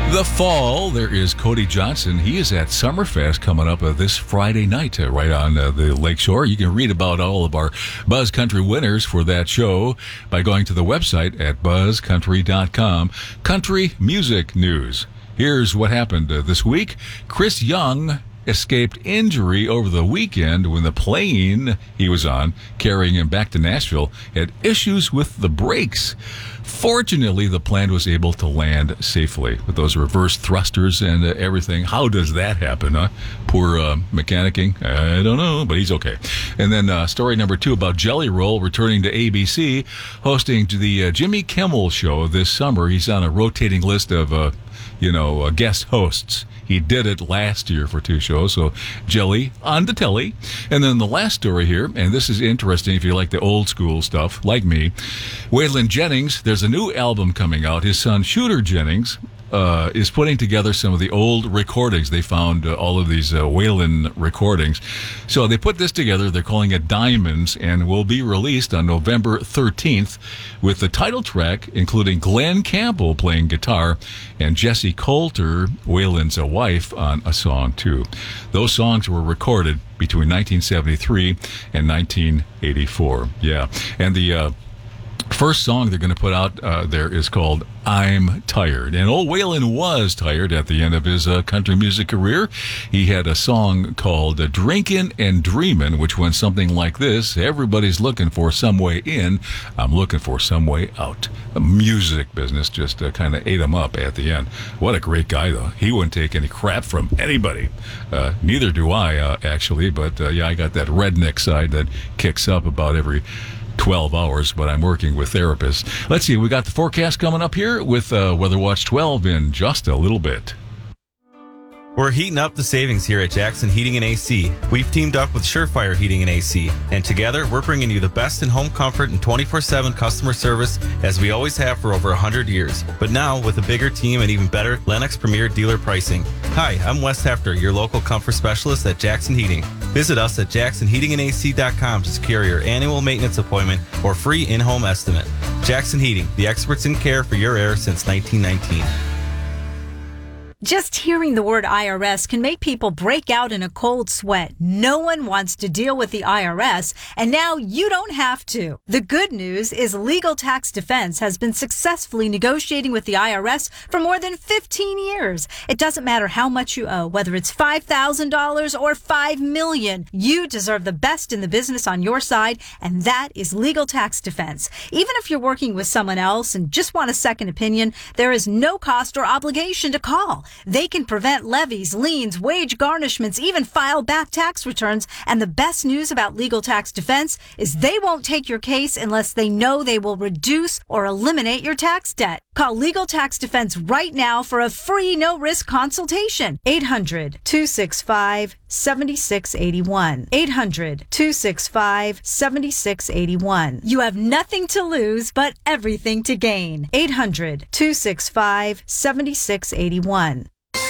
The fall, there is Cody Johnson. He is at Summerfest coming up this Friday night right on the lakeshore. You can read about all of our Buzz Country winners for that show by going to the website at buzzcountry.com. Country music news. Here's what happened this week. Chris Young escaped injury over the weekend when the plane he was on, carrying him back to Nashville, had issues with the brakes. Fortunately, the plane was able to land safely with those reverse thrusters and everything. How does that happen, huh? Poor mechanicking. I don't know, but he's okay. And then story number 2 about Jelly Roll returning to ABC, hosting the Jimmy Kimmel Show this summer. He's on a rotating list of guest hosts. He did it last year for 2 shows, so Jelly on the telly. And then the last story here, and this is interesting if you like the old school stuff, like me. Waylon Jennings, there's a new album coming out. His son, Shooter Jennings, is putting together some of the old recordings. They found all of these Waylon recordings. So they put this together. They're calling it Diamonds, and will be released on November 13th with the title track, including Glenn Campbell playing guitar and Jessie Coulter, Waylon's wife, on a song too. Those songs were recorded between 1973 and 1984. Yeah. And the first song they're going to put out there is called I'm Tired. And old Waylon was tired at the end of his country music career. He had a song called Drinkin' and Dreamin', which went something like this. Everybody's looking for some way in. I'm looking for some way out. The music business just kind of ate him up at the end. What a great guy, though. He wouldn't take any crap from anybody. Neither do I, actually. But, I got that redneck side that kicks up about every 12 hours, but I'm working with therapists. Let's see, we got the forecast coming up here with Weather Watch 12 in just a little bit. We're heating up the savings here at Jackson Heating and AC. We've teamed up with Surefire Heating and AC, and together we're bringing you the best in home comfort and 24/7 customer service as we always have for over 100 years. But now with a bigger team and even better Lennox Premier dealer pricing. Hi, I'm Wes Hefter, your local comfort specialist at Jackson Heating. Visit us at jacksonheatingandac.com to secure your annual maintenance appointment or free in-home estimate. Jackson Heating, the experts in care for your air since 1919. Just hearing the word IRS can make people break out in a cold sweat. No one wants to deal with the IRS, and now you don't have to. The good news is Legal Tax Defense has been successfully negotiating with the IRS for more than 15 years. It doesn't matter how much you owe, whether it's $5,000 or $5 million. You deserve the best in the business on your side, and that is Legal Tax Defense. Even if you're working with someone else and just want a second opinion, there is no cost or obligation to call. They can prevent levies, liens, wage garnishments, even file back tax returns. And the best news about Legal Tax Defense is they won't take your case unless they know they will reduce or eliminate your tax debt. Call Legal Tax Defense right now for a free no-risk consultation. 800-265-7681. 800-265-7681. You have nothing to lose but everything to gain. 800-265-7681.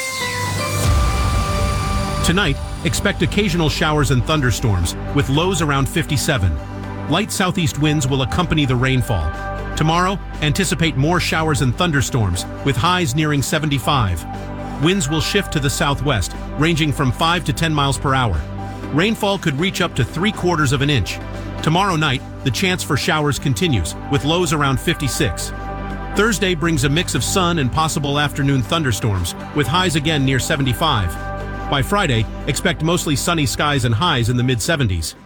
Tonight, expect occasional showers and thunderstorms with lows around 57. Light southeast winds will accompany the rainfall. Tomorrow, anticipate more showers and thunderstorms with highs nearing 75. Winds will shift to the southwest, ranging from 5 to 10 miles per hour. Rainfall could reach up to 3/4 of an inch. Tomorrow night, the chance for showers continues with lows around 56. Thursday brings a mix of sun and possible afternoon thunderstorms with highs again near 75. By Friday, expect mostly sunny skies and highs in the mid-70s.